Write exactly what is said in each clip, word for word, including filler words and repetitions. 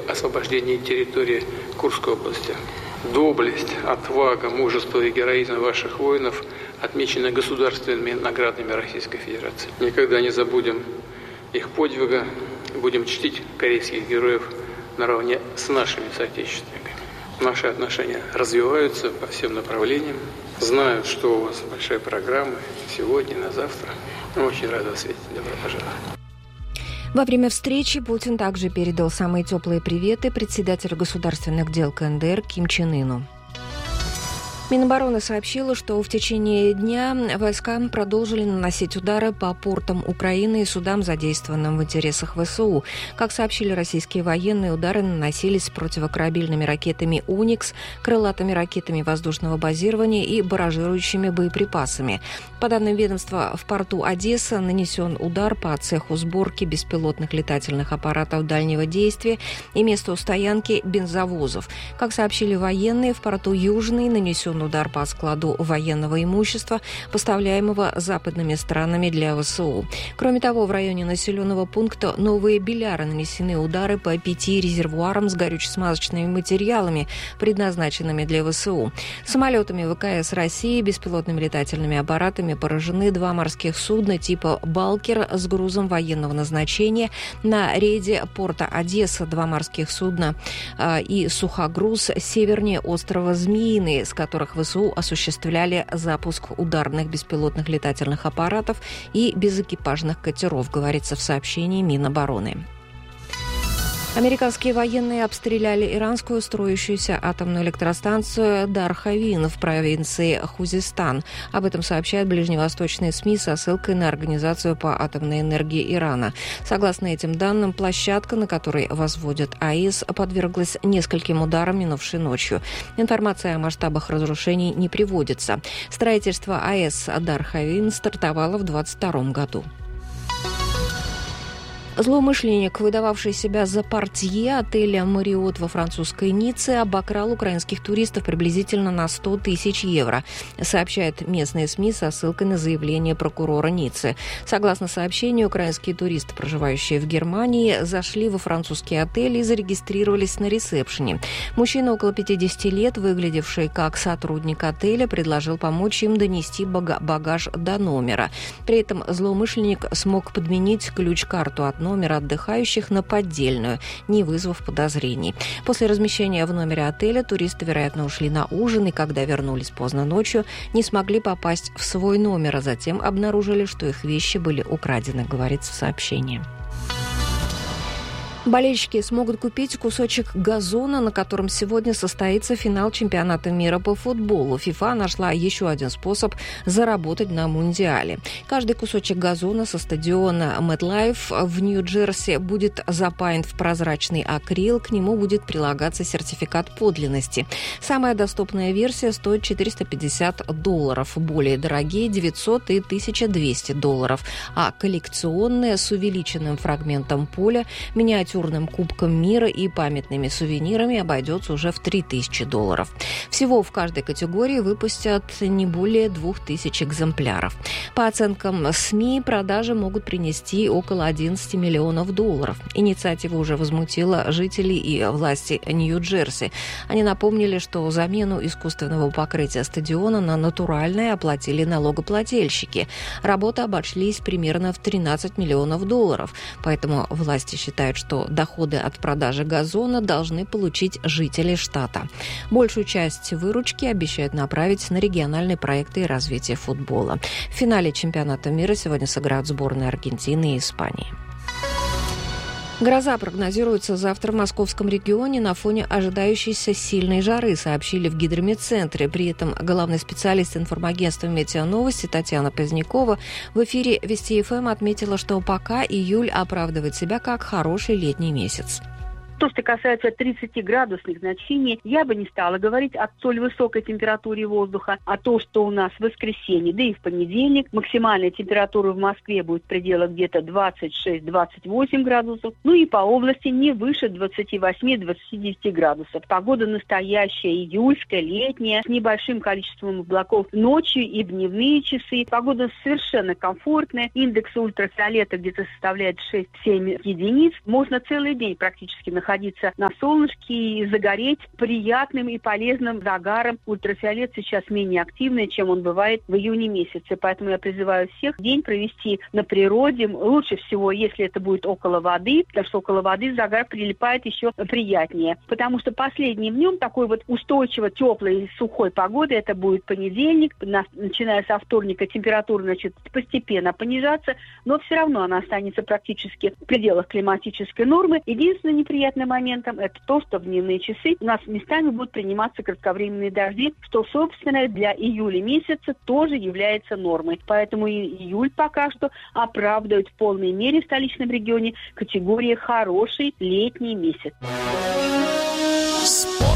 освобождении территории Курской области. Доблесть, отвага, мужество и героизм ваших воинов отмечены государственными наградами Российской Федерации. Никогда не забудем их подвига, будем чтить корейских героев наравне с нашими соотечественниками. Наши отношения развиваются по всем направлениям. Знаю, что у вас большая программа сегодня, на завтра. Очень рад вас видеть. Добро пожаловать. Во время встречи Путин также передал самые теплые приветы председателю государственных дел КНДР Ким Чен Ыну. Минобороны сообщила, что в течение дня войска продолжили наносить удары по портам Украины и судам, задействованным в интересах ВСУ. Как сообщили российские военные, удары наносились противокорабельными ракетами «Уникс», крылатыми ракетами воздушного базирования и барражирующими боеприпасами. По данным ведомства, в порту Одесса нанесен удар по цеху сборки беспилотных летательных аппаратов дальнего действия и месту стоянки бензовозов. Как сообщили военные, в порту Южный нанесен удар по складу военного имущества, поставляемого западными странами для ВСУ. Кроме того, в районе населенного пункта Новые Беляры нанесены удары по пяти резервуарам с горюче-смазочными материалами, предназначенными для ВСУ. Самолетами ВКС России, беспилотными летательными аппаратами поражены два морских судна типа «Балкер» с грузом военного назначения. На рейде порта Одесса два морских судна э, и сухогруз севернее острова Змеиный, с которых ВСУ осуществляли запуск ударных беспилотных летательных аппаратов и безэкипажных катеров, говорится в сообщении Минобороны. Американские военные обстреляли иранскую строящуюся атомную электростанцию Дар-Хавин в провинции Хузестан. Об этом сообщают ближневосточные СМИ со ссылкой на Организацию по атомной энергии Ирана. Согласно этим данным, площадка, на которой возводят АЭС, подверглась нескольким ударам минувшей ночью. Информация о масштабах разрушений не приводится. Строительство АЭС Дар-Хавин стартовало в двадцать втором году. Злоумышленник, выдававший себя за портье отеля «Мариот» во французской Ницце, обокрал украинских туристов приблизительно на сто тысяч евро, сообщает местные СМИ со ссылкой на заявление прокурора Ниццы. Согласно сообщению, украинские туристы, проживающие в Германии, зашли во французский отель и зарегистрировались на ресепшене. Мужчина около пятидесяти лет, выглядевший как сотрудник отеля, предложил помочь им донести багаж до номера. При этом злоумышленник смог подменить ключ-карту от номера отдыхающих на поддельную, не вызвав подозрений. После размещения в номере отеля туристы, вероятно, ушли на ужин и, когда вернулись поздно ночью, не смогли попасть в свой номер, а затем обнаружили, что их вещи были украдены, говорится в сообщении. Болельщики смогут купить кусочек газона, на котором сегодня состоится финал чемпионата мира по футболу. ФИФА нашла еще один способ заработать на Мундиале. Каждый кусочек газона со стадиона MetLife в Нью-Джерси будет запаян в прозрачный акрил, к нему будет прилагаться сертификат подлинности. Самая доступная версия стоит четыреста пятьдесят долларов, более дорогие – девятьсот и тысяча двести долларов, а коллекционная с увеличенным фрагментом поля, миниатюрным кубком мира и памятными сувенирами обойдется уже в три тысячи долларов. Всего в каждой категории выпустят не более двух тысяч экземпляров. По оценкам СМИ, продажи могут принести около одиннадцати миллионов долларов. Инициатива уже возмутила жителей и власти Нью-Джерси. Они напомнили, что замену искусственного покрытия стадиона на натуральное оплатили налогоплательщики. Работы обошлись примерно в тринадцать миллионов долларов. Поэтому власти считают, что доходы от продажи газона должны получить жители штата. Большую часть выручки обещают направить на региональные проекты и развитие футбола. В финале чемпионата мира сегодня сыграют сборные Аргентины и Испании. Гроза прогнозируется завтра в московском регионе на фоне ожидающейся сильной жары, сообщили в гидрометцентре. При этом главный специалист информагентства «Метеоновости» Татьяна Позднякова в эфире Вести ФМ отметила, что пока июль оправдывает себя как хороший летний месяц. То, что касается тридцатиградусных значений, я бы не стала говорить о столь высокой температуре воздуха, а то, что у нас в воскресенье, да и в понедельник максимальная температура в Москве будет в пределах где-то двадцать шесть - двадцать восемь градусов, ну и по области не выше двадцати восьми - двадцати девяти градусов. Погода настоящая, июльская, летняя, с небольшим количеством облаков ночью и в дневные часы. Погода совершенно комфортная, индекс ультрафиолета где-то составляет шесть-семь единиц. Можно целый день практически находиться находиться на солнышке и загореть приятным и полезным загаром. Ультрафиолет сейчас менее активный, чем он бывает в июне месяце. Поэтому я призываю всех день провести на природе. Лучше всего, если это будет около воды, потому что около воды загар прилипает еще приятнее. Потому что последним днем такой вот устойчиво теплой сухой погоды, это будет понедельник, начиная со вторника температура начнет постепенно понижаться, но все равно она останется практически в пределах климатической нормы. Единственным неприятным моментом это то, что в дневные часы у нас местами будут приниматься кратковременные дожди, что, собственно, для июля месяца тоже является нормой. Поэтому и июль пока что оправдывает в полной мере в столичном регионе категории «хороший летний месяц». Спорт.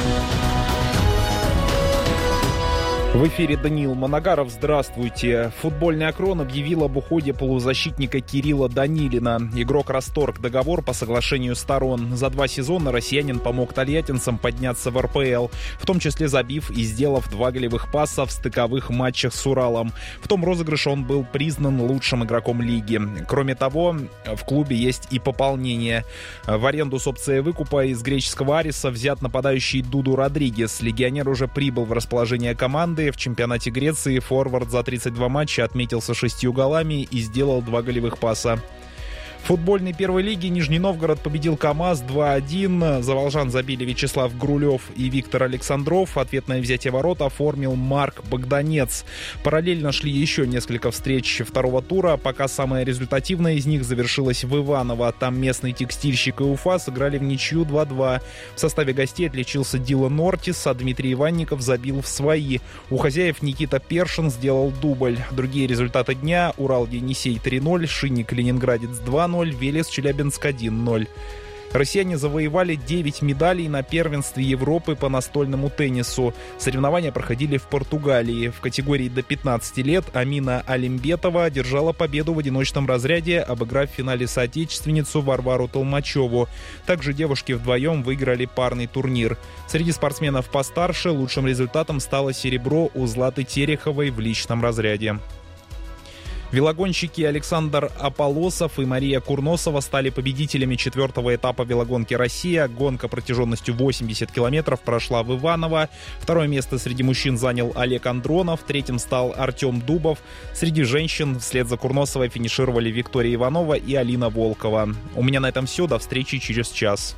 В эфире Даниил Манагаров. Здравствуйте. Футбольный «Акрон» объявил об уходе полузащитника Кирилла Данилина. Игрок расторг договор по соглашению сторон. За два сезона россиянин помог тольяттинцам подняться в эр пэ эл, в том числе забив и сделав два голевых паса в стыковых матчах с Уралом. В том розыгрыше он был признан лучшим игроком лиги. Кроме того, в клубе есть и пополнение. В аренду с опцией выкупа из греческого Ариса взят нападающий Дуду Родригес. Легионер уже прибыл в расположение команды. В чемпионате Греции форвард за тридцать два матча отметился шестью голами и сделал два голевых паса. В футбольной первой лиге Нижний Новгород победил КамАЗ два один. За волжан забили Вячеслав Грулев и Виктор Александров. Ответное взятие ворот оформил Марк Богданец. Параллельно шли еще несколько встреч второго тура, пока самая результативная из них завершилась в Иваново. Там местный текстильщик и Уфа сыграли в ничью два два. В составе гостей отличился Дилан Ортис, а Дмитрий Иванников забил в свои. У хозяев Никита Першин сделал дубль. Другие результаты дня: Урал-Енисей три ноль, Шинник-Ленинградец два ноль, Велес Челябинск один ноль. Россияне завоевали девять медалей на первенстве Европы по настольному теннису. Соревнования проходили в Португалии. В категории до пятнадцати лет Амина Алимбетова одержала победу в одиночном разряде, обыграв в финале соотечественницу Варвару Толмачеву. Также девушки вдвоем выиграли парный турнир. Среди спортсменов постарше лучшим результатом стало серебро у Златы Тереховой в личном разряде. Велогонщики Александр Аполосов и Мария Курносова стали победителями четвертого этапа велогонки «Россия». Гонка протяженностью восемьдесят километров прошла в Иваново. Второе место среди мужчин занял Олег Андронов, третьим стал Артем Дубов. Среди женщин вслед за Курносовой финишировали Виктория Иванова и Алина Волкова. У меня на этом все. До встречи через час.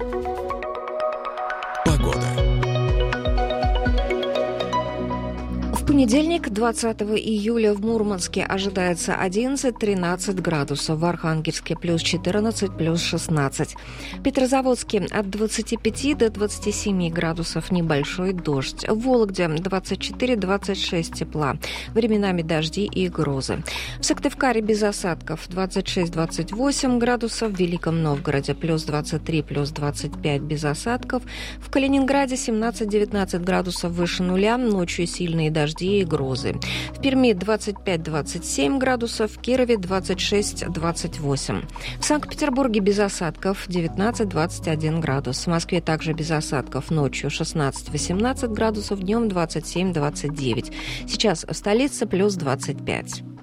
Погода. В понедельник, двадцатого июля, в Мурманске ожидается одиннадцать-тринадцать градусов, в Архангельске плюс четырнадцать, плюс шестнадцать. В Петрозаводске от двадцати пяти до двадцати семи градусов небольшой дождь. В Вологде двадцать четыре-двадцать шесть тепла, временами дожди и грозы. В Сыктывкаре без осадков двадцать шесть-двадцать восемь градусов, в Великом Новгороде плюс двадцать три, плюс двадцать пять без осадков. В Калининграде семнадцать-девятнадцать градусов выше нуля, ночью сильные дожди и грозы. В Перми двадцать пять-двадцать семь градусов, в Кирове двадцать шесть-двадцать восемь. В Санкт-Петербурге без осадков девятнадцать-двадцать один градус. В Москве также без осадков, ночью шестнадцать-восемнадцать градусов, днем двадцать семь-двадцать девять. Сейчас в столице плюс двадцать пять.